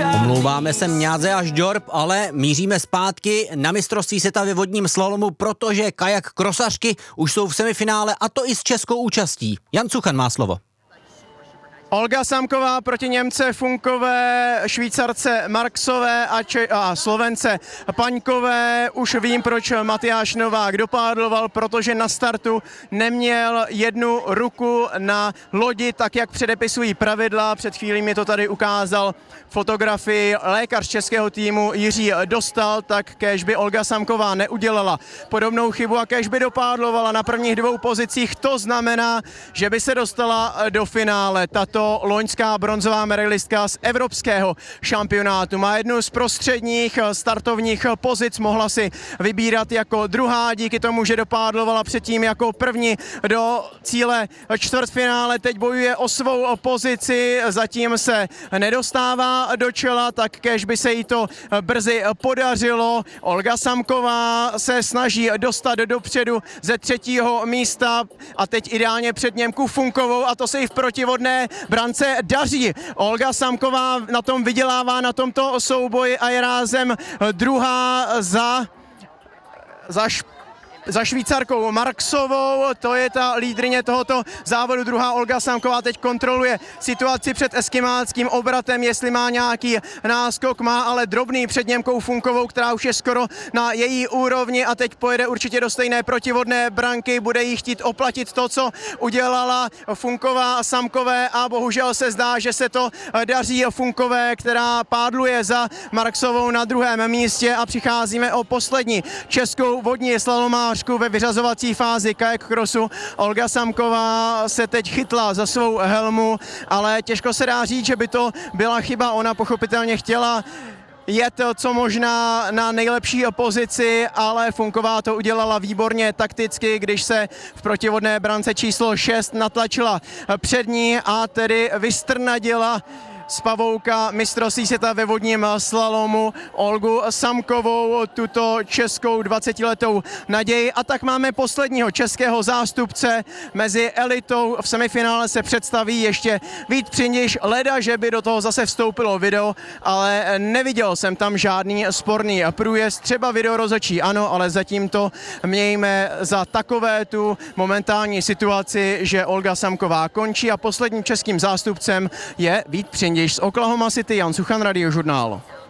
Omlouváme se Mňádze až Đorb, ale míříme zpátky na mistrovství světa ve vodním slalomu, protože kajak krosařky už jsou v semifinále, a to i s českou účastí. Jan Suchan má slovo. Olga Samková proti Němce Funkové, Švýcarce Marksové a Slovence Paňkové. Už vím, proč Matyáš Novák dopádloval, protože na startu neměl jednu ruku na lodi, tak jak předepisují pravidla. Před chvílí mi to tady ukázal fotografii lékař českého týmu Jiří Dostal, tak kéž by Olga Samková neudělala podobnou chybu a kéž by dopádlovala na prvních dvou pozicích. To znamená, že by se dostala do finále. Tato loňská bronzová medailistka z evropského šampionátu má jednu z prostředních startovních pozic, mohla si vybírat jako druhá díky tomu, že dopádlovala předtím jako první do cíle čtvrtfinále. Teď bojuje o svou pozici, zatím se nedostává do čela, tak kéž by se jí to brzy podařilo. Olga Samková se snaží dostat dopředu ze třetího místa a teď ideálně před Němku Funkovou, a to se jí v protivodné brance daří. Olga Samková na tom vydělává na tomto souboji a je rázem druhá za Švýcarkou Marksovou, to je ta lídryně tohoto závodu. Druhá Olga Samková teď kontroluje situaci před eskimálským obratem, jestli má nějaký náskok, má ale drobný před Němkou Funkovou, která už je skoro na její úrovni a teď pojede určitě do stejné protivodné branky, bude jí chtít oplatit to, co udělala Funková a Samkové, a bohužel se zdá, že se to daří Funkové, která pádluje za Marksovou na druhém místě, a přicházíme o poslední českou vodní slalomářku ve vyřazovací fázi kajak crossu. Olga Samková se teď chytla za svou helmu, ale těžko se dá říct, že by to byla chyba. Ona pochopitelně chtěla jet co možná na nejlepší pozici, ale Funková to udělala výborně takticky, když se v protivodné brance číslo 6 natlačila před ní a tedy vystrnadila z pavouka mistrovství světa ve vodním slalomu Olgu Samkovou, tuto českou 20letou naději. A tak máme posledního českého zástupce mezi elitou. V semifinále se představí ještě Vít Přindiš, leda, že by do toho zase vstoupilo video, ale neviděl jsem tam žádný sporný průjezd. Třeba video rozhodčí ano, ale zatím to mějme za takové tu momentální situaci, že Olga Samková končí a posledním českým zástupcem je Vít Přindiš z Oklahoma City. Jan Suchan, Radiožurnál.